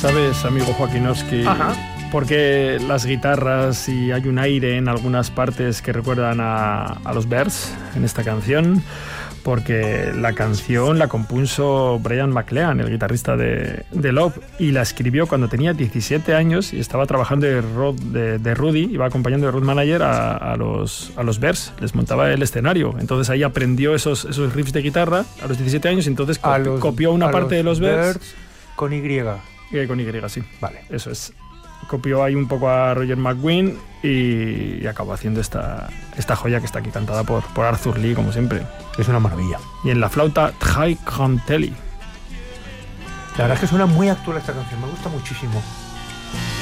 ¿Sabes, amigo Joaquinowski? Ajá. Porque las guitarras y hay un aire en algunas partes que recuerdan a los Bears en esta canción, porque la canción la compuso Brian McLean, el guitarrista de Love, y la escribió cuando tenía 17 años y estaba trabajando de Rudy, iba acompañando de road manager a los Bears, les montaba el escenario. Entonces ahí aprendió esos riffs de guitarra a los 17 años y entonces copió una parte de los Bears. Con Y. Con Y, sí. Vale. Eso es. Copió ahí un poco a Roger McGuinn y acabó haciendo esta joya que está aquí cantada por Arthur Lee, como siempre. Es una maravilla. Y en la flauta, Tchai Kanteli. La verdad es que suena muy actual esta canción, me gusta muchísimo.